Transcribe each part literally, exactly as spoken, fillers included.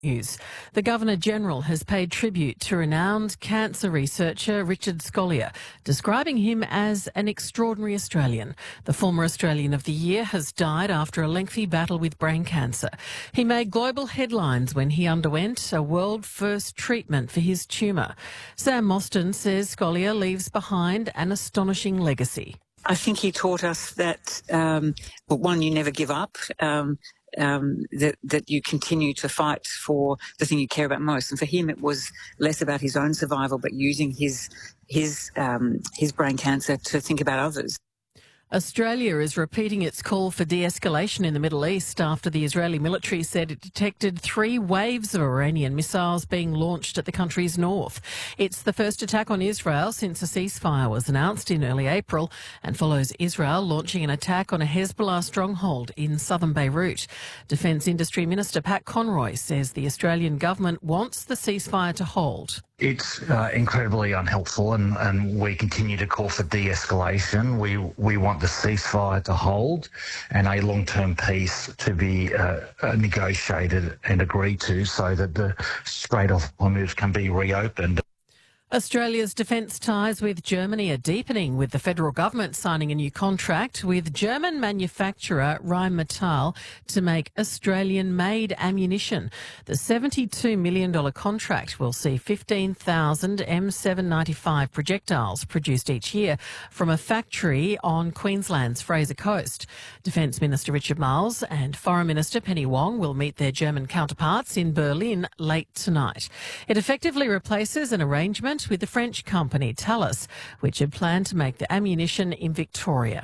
News. The Governor-General has paid tribute to renowned cancer researcher Richard Scolyer, describing him as an extraordinary Australian. The former Australian of the Year has died after a lengthy battle with brain cancer. He made global headlines when he underwent a world-first treatment for his tumour. Sam Mostyn says Scolyer leaves behind an astonishing legacy. I think he taught us that, um, well, one, you never give up. Um, Um, that, that you continue to fight for the thing you care about most. And for him, it was less about his own survival, but using his his um, his brain cancer to think about others. Australia is repeating its call for de-escalation in the Middle East after the Israeli military said it detected three waves of Iranian missiles being launched at the country's north. It's the first attack on Israel since a ceasefire was announced in early April and follows Israel launching an attack on a Hezbollah stronghold in southern Beirut. Defence Industry Minister Pat Conroy says the Australian government wants the ceasefire to hold. It's uh, incredibly unhelpful, and, and we continue to call for de-escalation. We we want the ceasefire to hold and a long-term peace to be uh, negotiated and agreed to so that the Strait of Hormuz can be reopened. Australia's defence ties with Germany are deepening, with the federal government signing a new contract with German manufacturer Rheinmetall to make Australian-made ammunition. The seventy-two million dollars contract will see fifteen thousand M seven ninety-five projectiles produced each year from a factory on Queensland's Fraser Coast. Defence Minister Richard Marles and Foreign Minister Penny Wong will meet their German counterparts in Berlin late tonight. It effectively replaces an arrangement with the French company Thales, which had planned to make the ammunition in Victoria.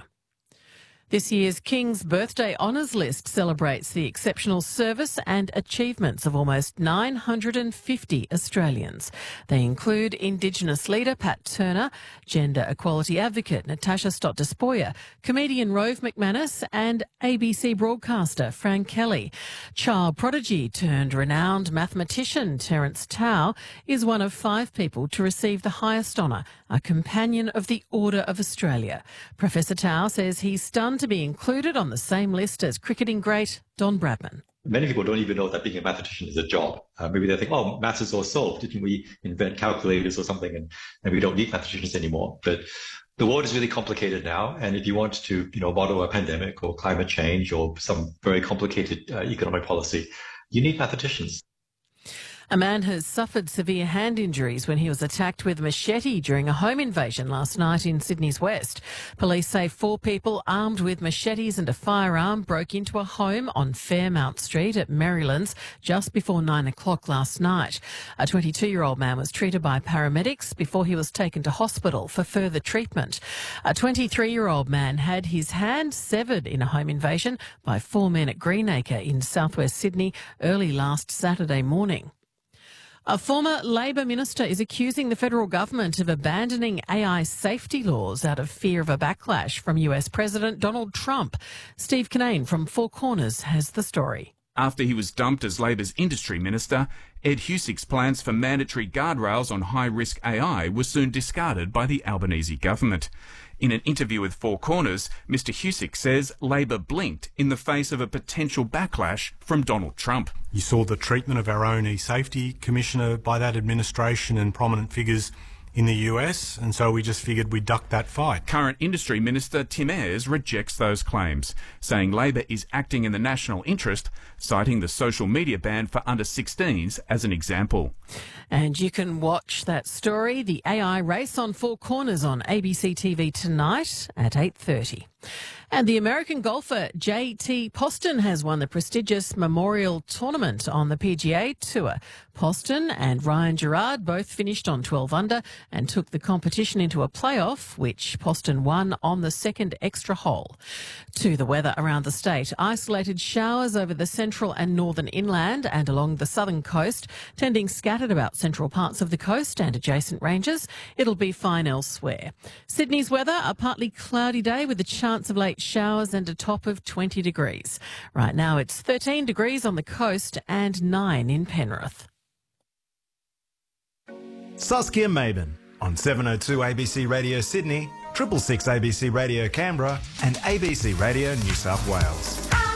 This year's King's Birthday Honours List celebrates the exceptional service and achievements of almost nine hundred fifty Australians. They include Indigenous leader Pat Turner, gender equality advocate Natasha Stott-Despoja, comedian Rove McManus and A B C broadcaster Frank Kelly. Child prodigy turned renowned mathematician Terence Tao is one of five people to receive the highest honour, a Companion of the Order of Australia. Professor Tao says he's stunned to be included on the same list as cricketing great Don Bradman. Many people don't even know that being a mathematician is a job. Uh, maybe they think, oh, maths is all solved. Didn't we invent calculators or something, and, and we don't need mathematicians anymore? But the world is really complicated now, and if you want to, you know, model a pandemic or climate change or some very complicated uh, economic policy, you need mathematicians. A man has suffered severe hand injuries when he was attacked with a machete during a home invasion last night in Sydney's West. Police say four people armed with machetes and a firearm broke into a home on Fairmount Street at Marylands just before nine o'clock last night. A twenty-two-year-old man was treated by paramedics before he was taken to hospital for further treatment. A twenty-three-year-old man had his hand severed in a home invasion by four men at Greenacre in southwest Sydney early last Saturday morning. A former Labor minister is accusing the federal government of abandoning A I safety laws out of fear of a backlash from U S President Donald Trump. Steve Kinane from Four Corners has the story. After he was dumped as Labor's industry minister, Ed Husick's plans for mandatory guardrails on high-risk A I were soon discarded by the Albanese government. In an interview with Four Corners, Mr Husick says Labor blinked in the face of a potential backlash from Donald Trump. You saw the treatment of our own e-safety commissioner by that administration and prominent figures in the U S, and so we just figured we'd duck that fight. Current Industry Minister Tim Ayres rejects those claims, saying Labor is acting in the national interest, citing the social media ban for under sixteens as an example. And you can watch that story, the A I race, on Four Corners on A B C T V tonight at eight thirty. And the American golfer J T Poston has won the prestigious Memorial Tournament on the P G A Tour. Poston and Ryan Gerard both finished on twelve under and took the competition into a playoff, which Poston won on the second extra hole. To the weather around the state, isolated showers over the central and northern inland and along the southern coast, tending scattered about central parts of the coast and adjacent ranges. It'll be fine elsewhere. Sydney's weather, a partly cloudy day with a chance of late showers and a top of twenty degrees. Right now it's thirteen degrees on the coast and nine in Penrith. Saskia Maben on seven oh two A B C Radio Sydney, triple six A B C Radio Canberra and A B C Radio New South Wales.